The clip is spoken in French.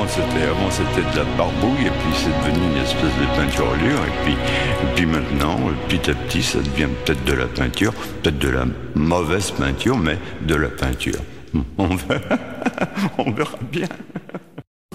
c'était de la barbouille, et puis c'est devenu une espèce de peinturlure, et puis maintenant, petit à petit, ça devient peut-être de la peinture, peut-être de la mauvaise peinture, mais de la peinture. On verra, on verra bien.